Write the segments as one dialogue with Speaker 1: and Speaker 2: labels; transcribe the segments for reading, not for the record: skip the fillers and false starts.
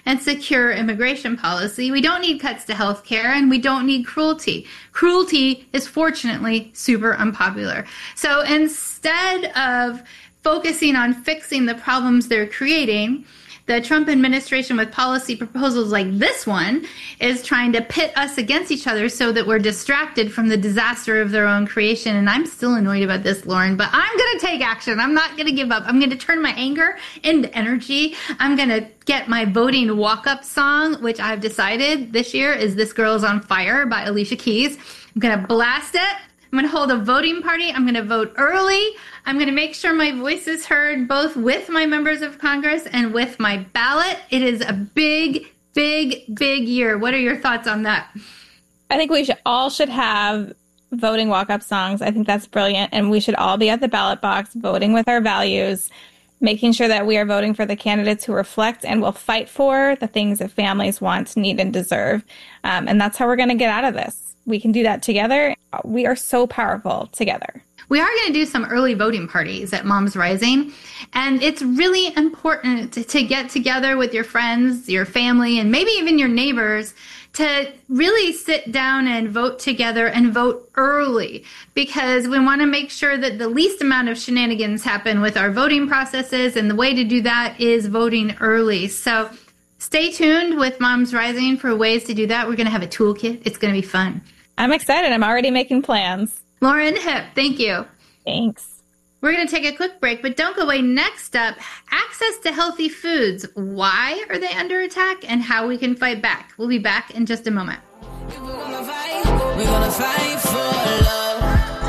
Speaker 1: and secure immigration policy. We don't need cuts to health care, and we don't need cruelty. Cruelty is fortunately super unpopular. So instead of focusing on fixing the problems they're creating, the Trump administration with policy proposals like this one is trying to pit us against each other so that we're distracted from the disaster of their own creation. And I'm still annoyed about this, Lauren, but I'm going to take action. I'm not going to give up. I'm going to turn my anger into energy. I'm going to get my voting walk-up song, which I've decided this year is This Girl Is on Fire by Alicia Keys. I'm going to blast it. I'm going to hold a voting party. I'm going to vote early. I'm going to make sure my voice is heard both with my members of Congress and with my ballot. It is a big, big, big year. What are your thoughts on that?
Speaker 2: I think we should have voting walk-up songs. I think that's brilliant. And we should all be at the ballot box voting with our values, making sure that we are voting for the candidates who reflect and will fight for the things that families want, need, and deserve. And that's how we're going to get out of this. We can do that together. We are so powerful together.
Speaker 1: We are going to do some early voting parties at Moms Rising, and it's really important to get together with your friends, your family, and maybe even your neighbors to really sit down and vote together and vote early, because we want to make sure that the least amount of shenanigans happen with our voting processes, and the way to do that is voting early. So stay tuned with Moms Rising for ways to do that. We're going to have a toolkit. It's going to be fun.
Speaker 2: I'm excited. I'm already making plans.
Speaker 1: Lauren Hipp, thank you.
Speaker 2: Thanks.
Speaker 1: We're going to take a quick break, but don't go away. Next up, access to healthy foods. Why are they under attack and how we can fight back? We'll be back in just a moment.
Speaker 3: We're gonna fight for love.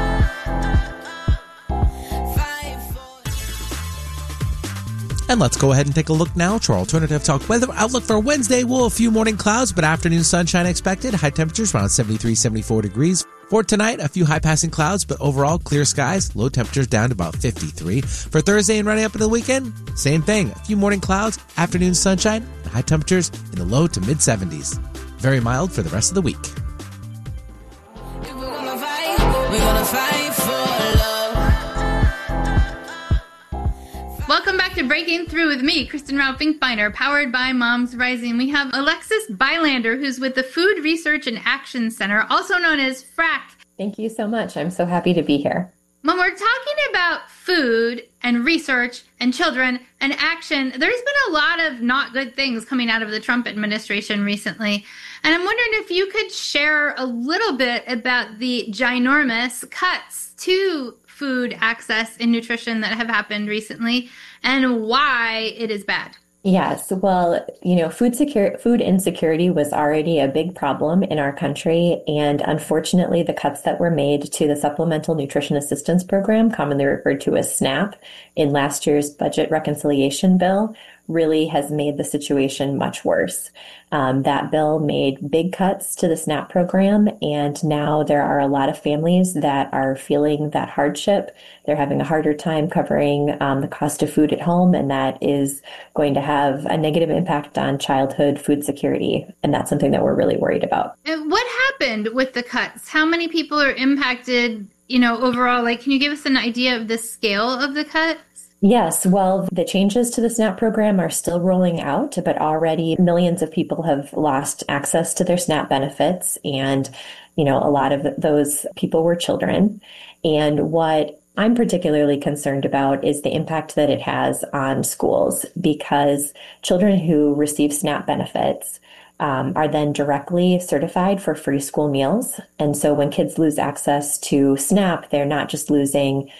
Speaker 4: And let's go ahead and take a look now to our Alternative Talk weather outlook for Wednesday. We'll have a few morning clouds, but afternoon sunshine expected. High temperatures around 73, 74 degrees. For tonight, a few high-passing clouds, but overall clear skies. Low temperatures down to about 53. For Thursday and running up into the weekend, same thing. A few morning clouds, afternoon sunshine, and high temperatures in the low to mid-70s. Very mild for the rest of the week.
Speaker 3: We're gonna fight for love.
Speaker 1: Welcome back to Breaking Through with me, Kristen Rao Finkbeiner, powered by Moms Rising. We have Alexis Bylander, who's with the Food Research and Action Center, also known as FRAC.
Speaker 5: Thank you so much. I'm so happy to be here.
Speaker 1: When we're talking about food and research and children and action, there's been a lot of not good things coming out of the Trump administration recently. And I'm wondering if you could share a little bit about the ginormous cuts to food access and nutrition that have happened recently and why it is bad.
Speaker 5: Yes. Well, food insecurity was already a big problem in our country. And unfortunately, the cuts that were made to the Supplemental Nutrition Assistance Program, commonly referred to as SNAP, in last year's budget reconciliation bill really has made the situation much worse. That bill made big cuts to the SNAP program, and now there are a lot of families that are feeling that hardship. They're having a harder time covering the cost of food at home, and that is going to have a negative impact on childhood food security, and that's something that we're really worried about.
Speaker 1: And what happened with the cuts? How many people are impacted, overall? Can you give us an idea of the scale of the cut?
Speaker 5: Yes. Well, the changes to the SNAP program are still rolling out, but already millions of people have lost access to their SNAP benefits. And, a lot of those people were children. And what I'm particularly concerned about is the impact that it has on schools, because children who receive SNAP benefits are then directly certified for free school meals. And so when kids lose access to SNAP, they're not just losing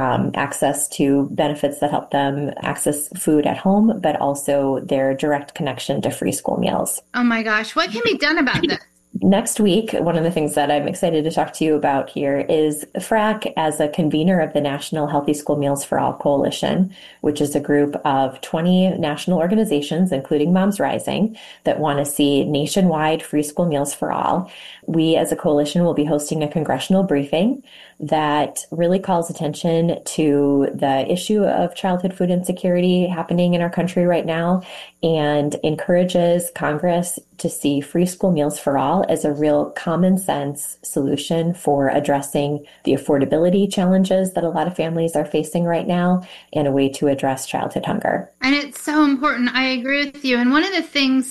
Speaker 5: access to benefits that help them access food at home, but also their direct connection to free school meals.
Speaker 1: Oh my gosh, what can be done about this?
Speaker 5: Next week, one of the things that I'm excited to talk to you about here is FRAC as a convener of the National Healthy School Meals for All Coalition, which is a group of 20 national organizations, including Moms Rising, that want to see nationwide free school meals for all. We as a coalition will be hosting a congressional briefing that really calls attention to the issue of childhood food insecurity happening in our country right now and encourages Congress to see free school meals for all as a real common sense solution for addressing the affordability challenges that a lot of families are facing right now and a way to address childhood hunger.
Speaker 1: And it's so important. I agree with you. And one of the things